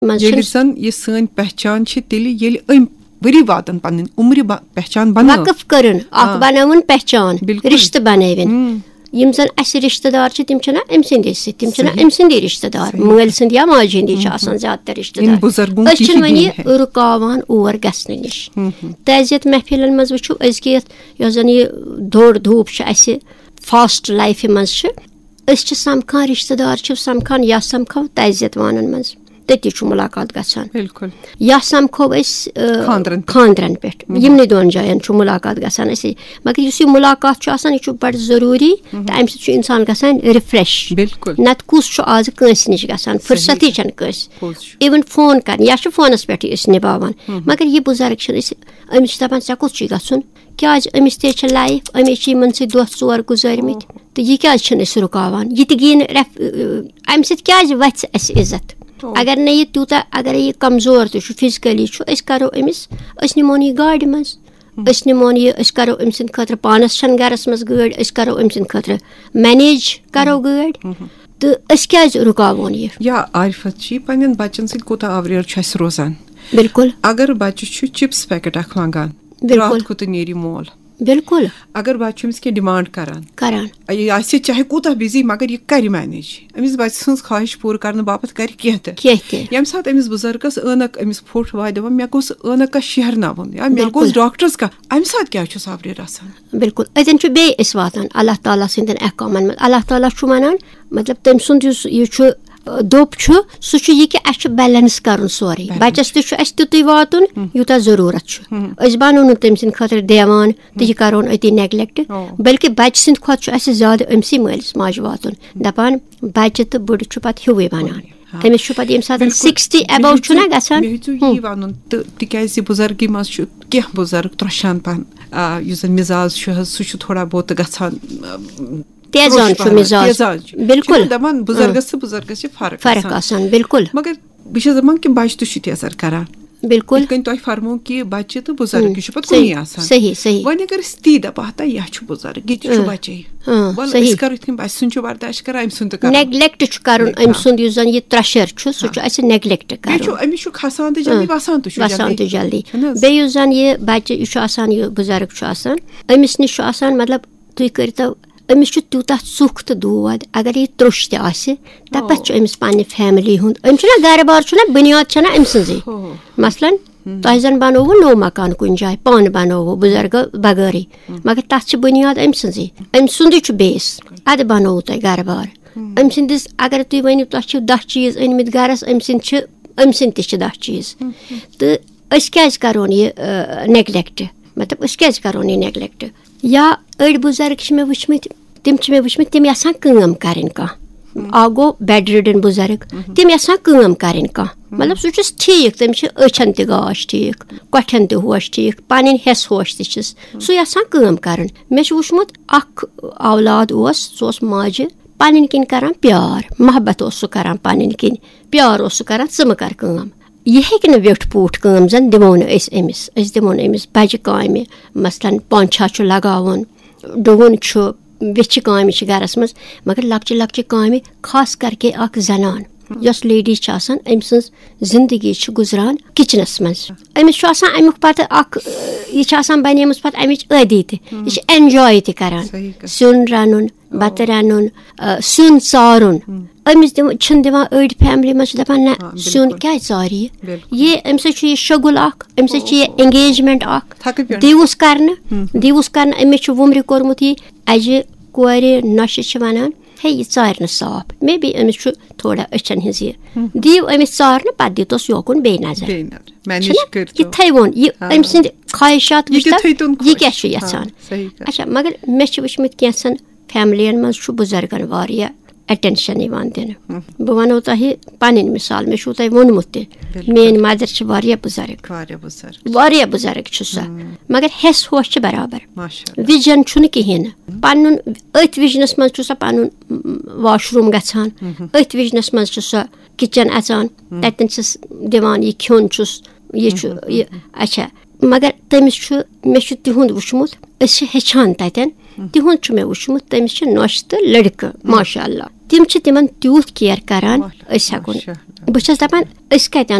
زن یہ سٲنۍ پہچان چھِ تیٚلہِ ییٚلہِ أمۍ ؤری واتن پنٕنۍ عمرِ پہچان بنٲو وقف کرن اکھ بنٲوٕن پہچان رشتہٕ بنٲوِن یِم زن اسہِ رشتہٕ دار چھِ تِم چھِنہ أمۍ سٕنٛدی سۭتۍ تِم چھِنہ أمۍ سٕنٛدی رشتہٕ دار مٲلۍ سٕنٛدۍ یا ماجہِ ہٕنٛدی چھِ آسان زیادٕ تر رشتہٕ دار أسۍ چھِنہٕ وۄنۍ یہِ رُکاوان اور گژھنہٕ نِش تعزیت محفِلن منٛز وٕچھو أزکہِ یۄس زن یہِ دوٚر دھوٗپ چھِ اسہِ فاسٹ لایفہِ منٛز چھِ أسۍ چھِ سمکھان رشتہٕ دار چھِ سمکھان یا سمکھو تعزیت وانن منٛز تٔتی چھُ مُلاقات گژھان یا سمکھو أسۍ خاندرن پٮ۪ٹھ یِمنٕے دۄن جاین چھُ مُلاقات گژھان أسۍ مگر یُس یہِ مُلاقات چھُ آسان یہِ چھُ بڑٕ ضروٗری تہٕ امہِ سۭتۍ چھُ انسان گژھان رِفریش نتہٕ کُس چھُ آز کٲنٛسہِ نِش گژھان فرصتی چھنہٕ کٲنٛسہِ اِوٕن فون کرنۍ یا چھُ فونس پٮ۪ٹھٕے أسۍ نِباوان مگر یہِ بُزرگ چھِنہٕ أسۍ أمِس چھِ دپان ژےٚ کوٚت چھُے گژھُن کیازِ أمِس تہِ چھِ لایف أمِس چھِ یِمن سۭتۍ دۄہ ژور گُزٲرمٕتۍ تہٕ یہِ کیازِ چھِنہٕ أسۍ رُکاوان یہِ تہِ گٔیہِ نہٕ امہِ سۭتۍ کیازِ وژھِ اسہِ عزت اگر نہٕ یہِ تیوٗتاہ اگرے یہِ کمزور تہِ چھُ فِزکٔلی چھُ أسۍ کرو أمِس أسۍ نِمون یہِ گاڑِ منٛز أسۍ نِمون یہِ أسۍ کرو أمۍ سٕنٛدِ خٲطرٕ پانس چھنہٕ گرس منٛز گٲڑۍ أسۍ کرو أمۍ سٕنٛدِ خٲطرٕ مینیج کرو گٲڑۍ تہٕ أسۍ کیازِ رُکاوون یہِ یا عارفت چھِ پننٮ۪ن بچن سۭتۍ کوٗتاہ آوریر چھُ اسہِ روزان بِلکُل اگر بچہِ چھُ چپس پیکٹ اکھ منٛگان راتھ کوٗتاہ نیرِ مول بِلکُل اگر بچہِ چھُ أمِس کینٛہہ ڈِمانڈ کران یہِ آسہِ چاہے کوٗتاہ بِزی مگر یہِ کرِ مینیج أمِس بچہِ سٕنٛز خواہش پوٗرٕ کرنہٕ باپتھ کرِ کینٛہہ تہِ ییٚمہِ ساتہٕ أمِس بُزرگس عٲنک أمِس پھوٚٹھ واتہِ دپان مےٚ گوٚژھ عٲنکس شیہرناوُن یا مےٚ گوٚژھ ڈاکٹرس کانٛہہ امہِ ساتہٕ کیٛاہ چھُس آوریر آسان بِلکُل اتٮ۪ن چھُ بیٚیہِ أسۍ واتان اللہ تعالیٰ سٕنٛدٮ۪ن احکامن منٛز اللہ تعالیٰ چھُ ونان مطلب تٔمۍ سُنٛد یُس یہِ چھُ دوٚپ چھُ سُہ چھُ یہِ کہِ اسہِ چھُ بیلنس کرُن سورُے بچس تہِ چھُ اسہِ تیُتُے واتُن یوٗتاہ ضروٗرت چھُ أسۍ بنو نہٕ تٔمۍ سٕنٛدِ خٲطرٕ دیوان تہٕ یہِ کرون أتی نیگلیکٹ بلکہِ بچہِ سٕنٛدِ کھۄتہٕ چھُ اسہِ زیادٕ أمسٕے مٲلِس ماجہِ واتُن دپان بچہِ تہٕ بٕڑٕ چھُ پتہٕ ہیوٗوٕے ونان أمِس چھُ پتہٕ ییٚمہِ ساتہٕ 60 ایبو چھُنہ گژھان یی ونُن تہٕ تِکیازِ بُزرگی منٛز چھُ کینٛہہ بُزرگ ترٛوشان پہن یُس زن مِزاز چھُ حظ سُہ چھُ تھوڑا بہت گژھان تیزان چھُ مِزاج بِلکُل دپان بُزرگس تہٕ بُزرگس چھِ فرق آسان بِلکُل مگر بہٕ چھَس دپان کہِ بچہِ تہِ چھُ تیزر کران بِلکُل یِتھ کٔنۍ تۄہہِ فرمو کہِ بچہِ تہٕ بُزرگ یہِ چھُ پتہٕ کُنی آسان صحیح وۄنۍ اگر أسۍ تی دپہٕ ہتا یہِ چھُ بُزرگ یہِ تہِ چھُ بچے أسۍ کرو یِتھ کٔنۍ بچہِ سُنٛد چھُ برداش کران أمۍ سُنٛد تہِ نیگلیکٹ چھُ کرُن أمۍ سُنٛد یُس زن یہِ ترٛشر چھُ سُہ چھُ اسہِ نیگلیکٹ کرُن أمِس چھُ کھسان تہِ جلدی وسان تہِ جلدی بیٚیہِ یُس زن یہِ بچہِ یہِ چھُ آسان یہِ بُزرگ چھُ آسان أمِس نِش چھُ آسان مطلب تُہۍ کٔرۍتو أمِس چھُ تیوٗتاہ ژُکھ تہٕ دود اگر یہِ ترٛوش تہِ آسہِ تپتھ چھُ أمِس پننہِ فیملی ہُنٛد أمۍ چھُنہ گرٕ بار چھُنہ بُنیاد چھنہ أمۍ سٕنٛزٕے مثلاً تۄہہِ زن بنووُ نوٚو مکان کُنہِ جایہِ پانہٕ بنووُ بُزرگو بغٲرٕے مگر تتھ چھِ بُنیاد أمۍ سٕنٛزٕے أمۍ سُنٛدٕے چھُ بیس ادٕ بنووُ تۄہہِ گرٕ بار أمۍ سٕنٛدِس اگر تُہۍ ؤنِو تۄہہِ چھِو 10 چیٖز أنمٕتۍ گرس أمۍ سٕنٛدۍ تہِ چھِ 10 چیٖز تہٕ أسۍ کیازِ کرون یہِ نیگلیکٹ مطلب أسۍ کیازِ کرون یہِ نیگلیکٹ یا أڑۍ بُزرگ چھِ مےٚ وٕچھمٕتۍ تِم یژھان کٲم کرٕنۍ کانٛہہ اکھ گوٚو بیڈ رِڈن بُزرگ تِم یژھان کٲم کرٕنۍ کانٛہہ مطلب سُہ چھُس ٹھیٖک تٔمِس چھِ أچھن تہِ گاش ٹھیٖک کۄٹھٮ۪ن تہِ ہوش ٹھیٖک پنٕنۍ ہٮ۪س ہوش تہِ چھِس سُہ یژھان کٲم کرُن مےٚ چھُ وٕچھمُت اکھ اولاد اوس سُہ اوس ماجہِ پنٕنۍ کِنۍ کران پیار محبت اوس سُہ کران پنٕنۍ کِنۍ پیار اوس سُہ کران ژٕ مہٕ کر کٲم یہِ ہیٚکہِ نہٕ ویوٚٹھ پوٗٹھ کٲم زن دِمو نہٕ أسۍ دِمو نہٕ أمِس بجہِ کامہِ مثلاً پانچھا چھُ لگاوُن ڈوُن چھُ ویٚچھِ کامہِ چھِ گرس منٛز مگر لۄکچہِ لۄکچہِ کامہِ خاص کر کے اکھ زنان یۄس لیڈی چھِ آسان أمۍ سٕنٛز زندگی چھِ گُزران کِچنس منٛز أمِس چھُ آسان امیُک پتہٕ اکھ یہِ چھِ آسان بنیمٕژ پتہٕ امِچ عٲدی تہِ یہِ چھِ اٮ۪نجاے تہِ کران سیُن رنُن بتہٕ رنُن سیُن ژارُن أمِس چھِنہٕ دِوان أڑۍ فیملی منٛز چھِ دپان نہ سیُن کیازِ ژارِ یہِ امہِ سۭتۍ چھُ یہِ شُگُل اکھ امہِ سۭتۍ چھِ یہِ انگیجمنٹ اکھ دیٖوُس کرنہٕ أمِس چھُ وُمرِ کوٚرمُت یہِ اجہِ کورِ نۄشہِ چھِ ونان ہے یہِ ژارِ نہٕ صاف مے بی أمِس چھُ تھوڑا أچھن ہٕنٛز یہِ دِیِو أمِس ژارنہٕ پتہٕ دِتوس یوکُن بیٚیہِ نظر یہِ تھٲیوُن یہِ أمۍ سٕنٛدِ خواہشات یہِ کیاہ چھُ یژھان اچھا مگر مےٚ چھِ وٕچھمٕتۍ کینٛژن فیملین منٛز چھُ بُزرگن واریاہ اٮ۪ٹٮ۪نشن یِوان دِنہٕ بہٕ ونو تۄہہِ پنٕنۍ مِثال مےٚ چھُو تۄہہِ ووٚنمُت تہِ میٲنۍ مدر چھِ واریاہ بُزرگ چھُ سۄ مگر ہٮ۪س ہوش چھِ برابر وِجن چھُنہٕ کِہینۍ نہٕ پنُن أتھۍ وِجنس منٛز چھُ سۄ پنُن واش روٗم گژھان أتھۍ وِجنس منٛز چھُ سۄ کِچن اژان تتٮ۪ن چھِس دِوان یہِ کھیوٚن چھُس یہِ چھُ یہِ اچھا مگر تٔمِس چھُ مےٚ چھُ تِہُنٛد وٕچھمُت أسۍ چھِ ہیٚچھان تتٮ۪ن تِہُنٛد چھُ مےٚ وٕچھمُت تٔمِس چھِ نۄشہِ تہٕ لٔڑکہٕ ماشاء اللہ تِم چھِ تِمن تیوٗت کِیر کران أسۍ ہٮ۪کو بہٕ چھَس دَپان أسۍ کَتٮ۪ن